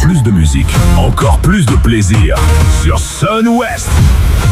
plus de musique, encore plus de plaisir sur Sun West.